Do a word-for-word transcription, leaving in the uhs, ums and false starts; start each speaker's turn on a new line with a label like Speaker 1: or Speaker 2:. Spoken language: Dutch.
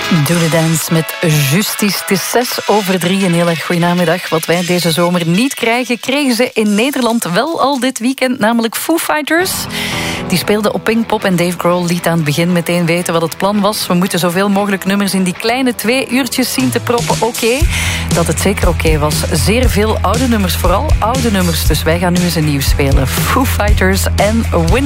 Speaker 1: Do the Dance met Justice. Het is zes over drie. Een heel erg goeie namiddag. Wat wij deze zomer niet krijgen, kregen ze in Nederland wel al dit weekend, namelijk Foo Fighters. Die speelden op Pinkpop en Dave Grohl liet aan het begin meteen weten wat het plan was. We moeten zoveel mogelijk nummers in die kleine twee uurtjes zien te proppen. Oké, okay. Dat het zeker oké okay was. Zeer veel oude nummers, vooral oude nummers. Dus wij gaan nu eens een nieuw spelen. Foo Fighters en Win.